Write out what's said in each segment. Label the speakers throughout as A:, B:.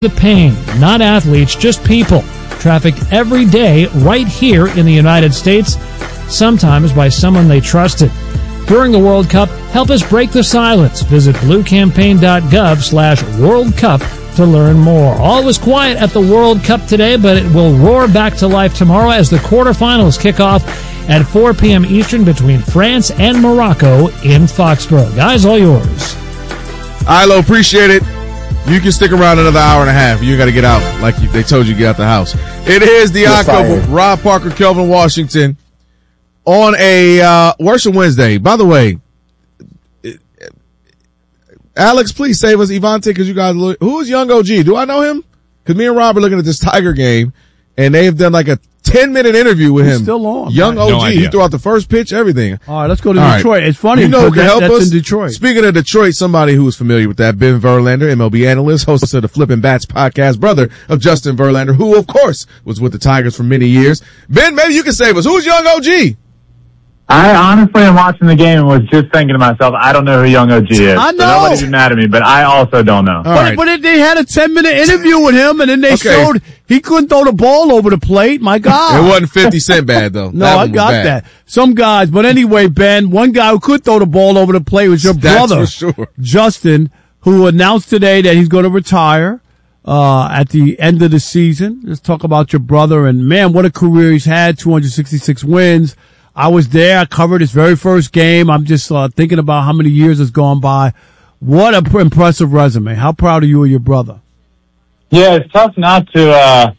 A: The pain, not athletes, just people. Trafficked every day right here in the United States, sometimes by someone they trusted. During the World Cup, help us break the silence. Visit bluecampaign.gov/World Cup to learn more. All was quiet at the World Cup today, but it will roar back to life tomorrow as the quarterfinals kick off at 4 p.m. Eastern between France and Morocco in Foxborough. Guys, all yours.
B: Ilo, appreciate it. You can stick around another hour and a half. You got to get out like they told you to get out the house. It is the October. Rob Parker, Kelvin Washington on a Worship Wednesday. By the way, Alex, please save us, Ivante, because you guys look. Who is Young OG? Do I know him? Because me and Rob are looking at this Tiger game, and they've done like a 10-minute interview with him.
C: Still on.
B: Young OG. No, he threw out the first pitch, everything.
C: All right, let's go to Detroit. Right. It's funny.
B: You know who can help us?
C: In Detroit.
B: Speaking of Detroit, somebody who is familiar with that, Ben Verlander, MLB analyst, host of the Flippin' Bats podcast, brother of Justin Verlander, who, of course, was with the Tigers for many years. Ben, maybe you can save us. Who's Young OG?
D: I honestly am watching the game and was just thinking to myself, I don't know who Young OG is.
C: I know.
D: So nobody's mad at me, but I also don't know.
C: But they had a 10-minute interview with him, and then they showed he couldn't throw the ball over the plate. My God.
B: It wasn't 50 Cent bad, though.
C: No, I got that. Some guys. But anyway, Ben, one guy who could throw the ball over the plate was your brother,
B: for sure.
C: Justin, who announced today that he's going to retire at the end of the season. Let's talk about your brother. And, man, what a career he's had, 266 wins. I was there. I covered his very first game. I'm just thinking about how many years has gone by. What an impressive resume. How proud are you of your brother?
D: Yeah, it's tough not to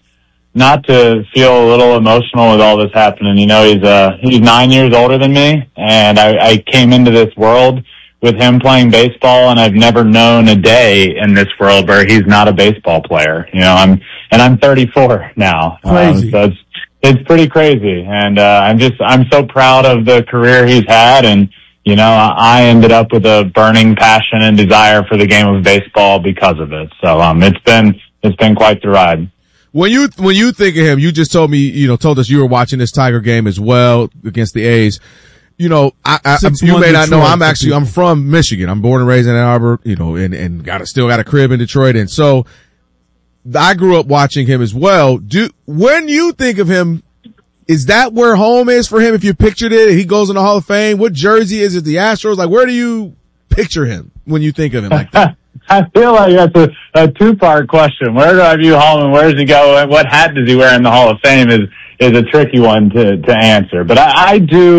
D: feel a little emotional with all this happening. You know, he's 9 years older than me, and I came into this world with him playing baseball, and I've never known a day in this world where he's not a baseball player. You know, I'm 34 now.
C: Crazy.
D: So it's pretty crazy, and I'm so proud of the career he's had, and you know, I ended up with a burning passion and desire for the game of baseball because of it. So it's been quite the ride.
B: When you think of him, you just told us you were watching this Tiger game as well against the A's. You know, you may not know, I'm from Michigan. I'm born and raised in Ann Arbor, you know, and still got a crib in Detroit, and so I grew up watching him as well. When you think of him, is that where home is for him? If you pictured it, he goes in the Hall of Fame. What jersey is it? The Astros? Like, where do you picture him when you think of him like that?
D: I feel like that's a two-part question. Where do I view home, and where does he go? And what hat does he wear in the Hall of Fame is a tricky one to answer. But I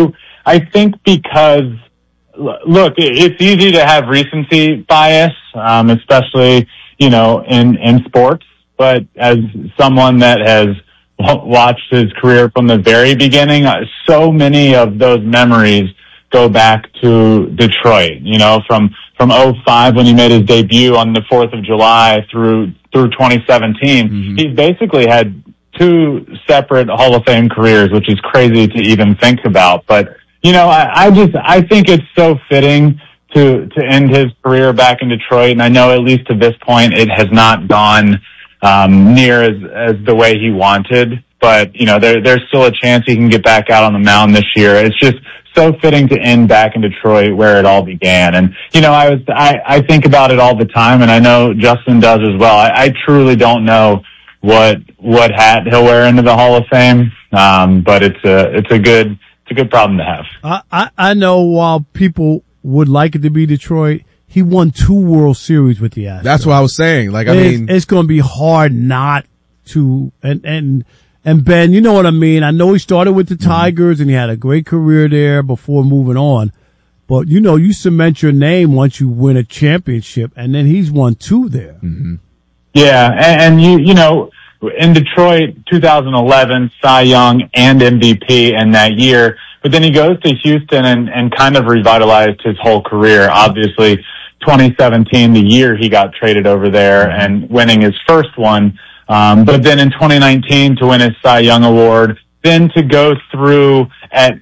D: think because, look, it's easy to have recency bias, especially, you know, in sports. But as someone that has watched his career from the very beginning, so many of those memories go back to Detroit, you know, from 2005 when he made his debut on the 4th of July through 2017. Mm-hmm. He's basically had two separate Hall of Fame careers, which is crazy to even think about. But, you know, I think it's so fitting to end his career back in Detroit. And I know at least to this point it has not gone near as the way he wanted, but you know, there's still a chance he can get back out on the mound this year. It's just so fitting to end back in Detroit where it all began. And you know, I think about it all the time, and I know Justin does as well. I truly don't know what hat he'll wear into the Hall of Fame, but it's a good problem to have.
C: I know while people would like it to be Detroit, he won 2 World Series with the Astros.
B: That's what I was saying. Like,
C: it's going to be hard not to. And Ben, you know what I mean? I know he started with the Tigers and he had a great career there before moving on. But, you know, you cement your name once you win a championship, and then he's won 2 there.
B: Mm-hmm.
D: Yeah, and you know, in Detroit, 2011, Cy Young and MVP in that year. But then he goes to Houston and kind of revitalized his whole career. Obviously, 2017, the year he got traded over there and winning his first one. But then in 2019 to win his Cy Young Award, then to go through at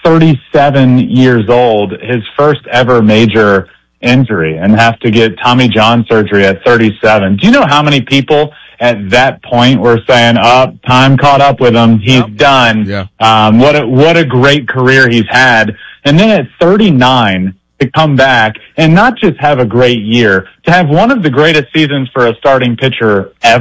D: 37 years old, his first ever major injury and have to get Tommy John surgery at 37. Do you know how many people at that point were saying, time caught up with him. He's done.
B: Yeah.
D: What a great career he's had. And then at 39, to come back and not just have a great year, to have one of the greatest seasons for a starting pitcher ever.